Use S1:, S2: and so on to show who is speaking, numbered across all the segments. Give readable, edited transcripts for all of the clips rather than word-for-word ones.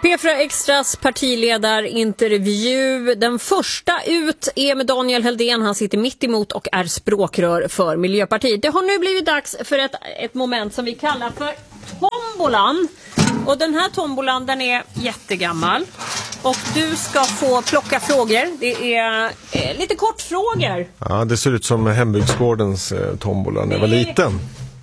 S1: P4 Extras partiledarintervju. Den första ut är med Daniel Heldén. Han sitter mitt emot och är språkrör för Miljöpartiet. Det har nu blivit dags för ett moment som vi kallar för tombolan. Och den här tombolan, den är jättegammal. Och du ska få plocka frågor. Det är lite kortfrågor.
S2: Ja, det ser ut som hembygdsgårdens tombola när jag var liten.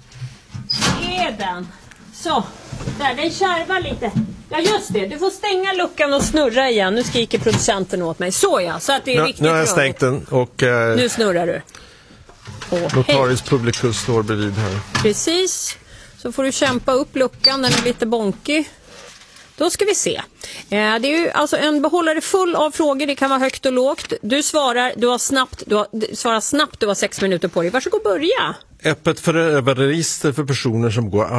S1: Det är den. Så, där, den kärvar lite. Ja just det, du får stänga luckan och snurra igen. Nu skriker producenten åt mig. Så ja, så att det är riktigt.
S2: Nu har jag stängt den och...
S1: nu snurrar du.
S2: Notarius Publicus står bredvid här.
S1: Precis, så får du kämpa upp luckan, den är lite bonkig. Då ska vi se. Det är ju alltså en behållare full av frågor, det kan vara högt och lågt. Du svarar, du svarar snabbt, du har 6 minuter på dig. Varsågod, börja.
S2: Öppet förövariregister för personer som går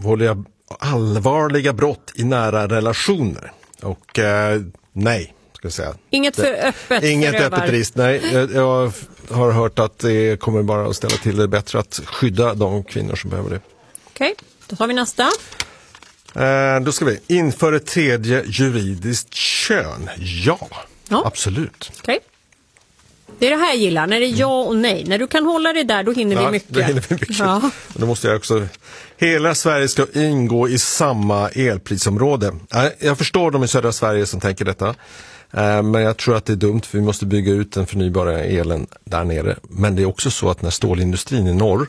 S2: allvarliga brott i nära relationer. Och nej, ska jag säga.
S1: Inget öppet
S2: register, nej. Jag har hört att det kommer bara att ställa till det bättre att skydda de kvinnor som behöver det.
S1: Okej, då tar vi nästa.
S2: Då ska vi införa ett tredje juridiskt kön. Ja. Absolut.
S1: Okej. Det är det här jag gillar, när det är ja och nej. När du kan hålla det där, då hinner vi mycket.
S2: Då hinner vi mycket. Ja. Då måste jag också... Hela Sverige ska ingå i samma elprisområde. Jag förstår de i södra Sverige som tänker detta. Men jag tror att det är dumt, för vi måste bygga ut den förnybara elen där nere. Men det är också så att när stålindustrin i norr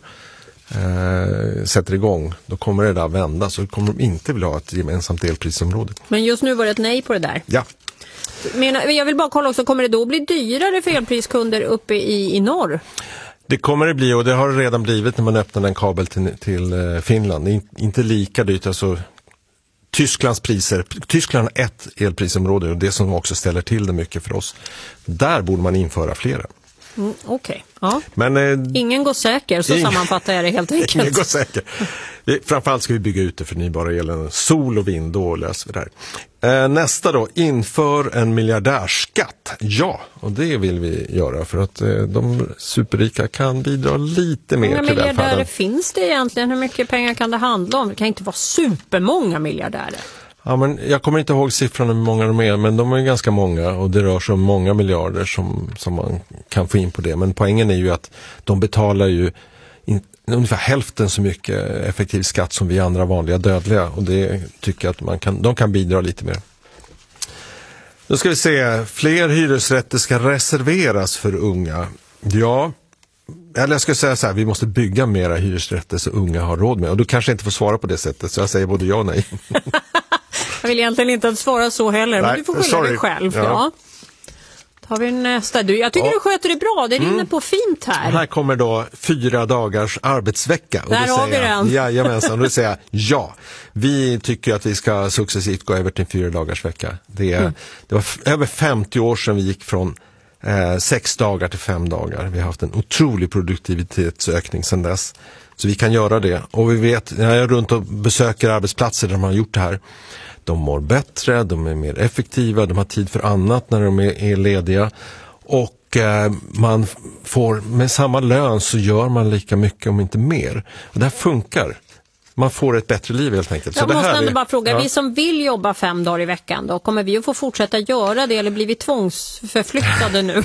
S2: sätter igång, då kommer det där vända. Så kommer de inte vilja ha ett gemensamt elprisområde.
S1: Men just nu var det ett nej på det där.
S2: Ja.
S1: Men jag vill bara kolla också, kommer det då bli dyrare för elpriskunder uppe i norr?
S2: Det kommer det bli, och det har det redan blivit när man öppnar en kabel till Finland. Det är inte lika dyrt, alltså Tysklands priser. Tyskland har ett elprisområde och det som också ställer till det mycket för oss. Där borde man införa flera.
S1: Okej. Ja.
S2: Men
S1: ingen går säker, så sammanfattar jag det helt enkelt.
S2: Ingen går säker. Framförallt ska vi bygga ut det förnybara elen, sol och vind, då löser vi det här. Nästa då, inför en miljardärskatt. Ja, och det vill vi göra för att de superrika kan bidra lite mer till välfärden. Hur många miljardärer
S1: finns det egentligen? Hur mycket pengar kan det handla om? Det kan inte vara supermånga miljardärer.
S2: Ja, men jag kommer inte ihåg siffrorna hur många de är, men de är ganska många och det rör sig om många miljarder som man kan få in på det. Men poängen är ju att de betalar ju ungefär hälften så mycket effektiv skatt som vi andra vanliga dödliga, och det tycker jag att de kan bidra lite mer. Då ska vi se, fler hyresrätter ska reserveras för unga. Ja, eller jag ska säga så här, vi måste bygga mera hyresrätter så unga har råd med, och du kanske inte får svara på det sättet, så jag säger både ja och nej.
S1: Jag vill egentligen inte svara så heller, men du får skylla dig själv. Ja. Tar vi nästa. Jag tycker du sköter det bra, det rinner på fint här.
S2: Här kommer då 4 dagars arbetsvecka. Och
S1: där har vi den.
S2: Jajamensan, och då säger jag ja. Vi tycker att vi ska successivt gå över till 4 dagars vecka. Det var över 50 år sedan vi gick från 6 dagar till 5 dagar. Vi har haft en otrolig produktivitetsökning sedan dess. Så vi kan göra det. Och vi vet, när jag är runt och besöker arbetsplatser där de har gjort det här, de mår bättre, de är mer effektiva, de har tid för annat när de är lediga. Och man får, med samma lön så gör man lika mycket om inte mer. Och det här funkar. Man får ett bättre liv helt enkelt.
S1: Jag måste ändå bara fråga, vi som vill jobba 5 dagar i veckan då, kommer vi att få fortsätta göra det eller blir vi tvångsförflyttade nu?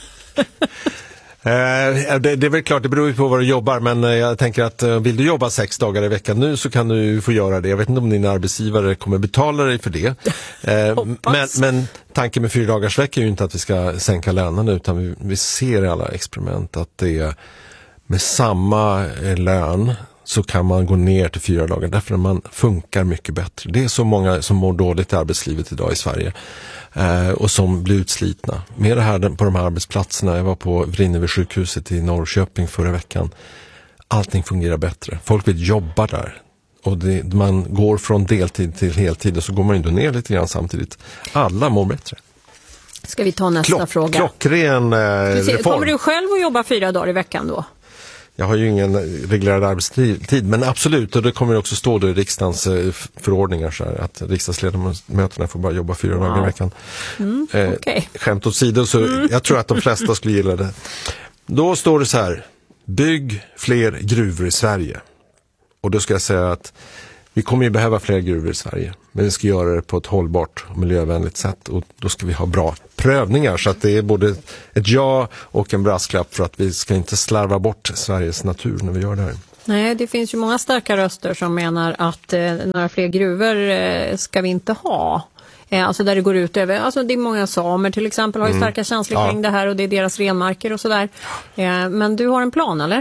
S2: Det är väl klart, det beror ju på vad du jobbar, men jag tänker att vill du jobba 6 dagar i veckan nu så kan du få göra det. Jag vet inte om din arbetsgivare kommer betala dig för det. Men tanken med 4 dagars vecka är ju inte att vi ska sänka lönerna, utan vi ser i alla experiment att det är med samma lön så kan man gå ner till 4 dagar därför att man funkar mycket bättre. Det är så många som mår dåligt i arbetslivet idag i Sverige och som blir utslitna. Med det här på de här arbetsplatserna, jag var på Vrinnevi sjukhuset i Norrköping förra veckan. Allting fungerar bättre. Folk vill jobba där. Och man går från deltid till heltid och så går man ändå ner lite grann samtidigt. Alla mår bättre.
S1: Ska vi ta nästa fråga?
S2: Klockren reform.
S1: Kommer du själv att jobba 4 dagar i veckan då?
S2: Jag har ju ingen reglerad arbetstid, men absolut, och det kommer också stå då i riksdagens förordningar så här, att riksdagsledamöterna får bara jobba 4 dagar i veckan.
S1: Okay.
S2: Skämt åt sidor, så jag tror att de flesta skulle gilla det. Då står det så här: bygg fler gruvor i Sverige. Och då ska jag säga att Vi kommer ju behöva fler gruvor i Sverige, men vi ska göra det på ett hållbart och miljövänligt sätt, och då ska vi ha bra prövningar, så att det är både ett ja och en brasklapp för att vi ska inte slarva bort Sveriges natur när vi gör det här.
S1: Nej, det finns ju många starka röster som menar att några fler gruvor ska vi inte ha. Alltså där det går ut över, alltså det är många samer till exempel har ju starka känslor kring det här, och det är deras renmarker och sådär. Men du har en plan, eller?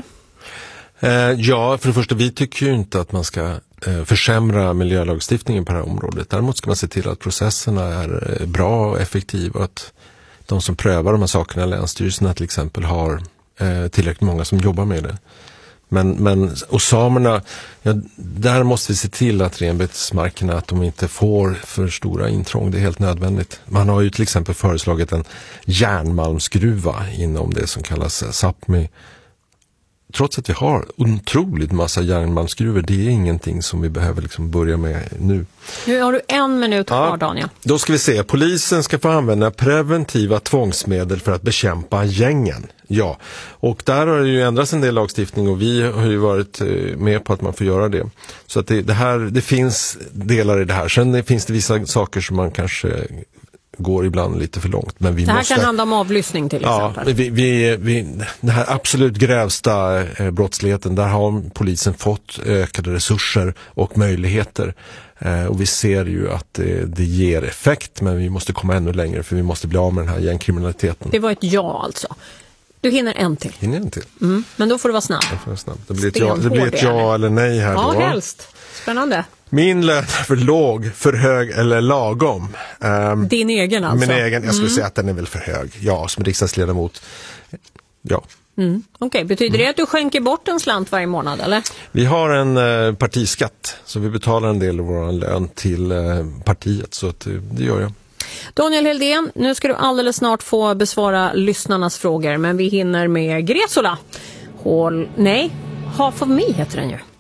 S2: Ja, för det första, vi tycker ju inte att man ska försämra miljölagstiftningen på det här området. Däremot ska man se till att processerna är bra och effektiva, och att de som prövar de här sakerna, länsstyrelserna till exempel, har tillräckligt många som jobbar med det. Och samerna, där måste vi se till att renbetesmarkerna, att de inte får för stora intrång. Det är helt nödvändigt. Man har ju till exempel föreslagit en järnmalmsgruva inom det som kallas Sápmi. Trots att vi har otroligt massa järnmalmsgruvor, det är ingenting som vi behöver liksom börja med nu.
S1: Nu har du 1 minut kvar, Daniel.
S2: Då ska vi se. Polisen ska få använda preventiva tvångsmedel för att bekämpa gängen. Ja, och där har det ju ändrats en del lagstiftning, och vi har ju varit med på att man får göra det. Så att det finns delar i det här. Sen finns det vissa saker som man kanske går ibland lite för långt. Men vi
S1: det här
S2: måste...
S1: kan handla om avlyssning till exempel.
S2: Den här absolut grövsta brottsligheten, där har polisen fått ökade resurser och möjligheter. Och vi ser ju att det ger effekt, men vi måste komma ännu längre, för vi måste bli av med den här gängkriminaliteten.
S1: Det var ett ja alltså. Du hinner en till. Men då får du vara snabb.
S2: Det blir ett ja eller nej här
S1: då.
S2: Ja,
S1: helst. Spännande.
S2: Min lön är för låg, för hög eller lagom?
S1: Din egen alltså?
S2: Min egen, jag skulle säga att den är väl för hög. Ja, som riksdagsledamot. Ja.
S1: Okej, betyder det att du skänker bort en slant varje månad, eller?
S2: Vi har en partiskatt, så vi betalar en del av vår lön till partiet, så att, det gör jag.
S1: Daniel Heldén, nu ska du alldeles snart få besvara lyssnarnas frågor, men vi hinner med Gresola. Half of Me heter den ju.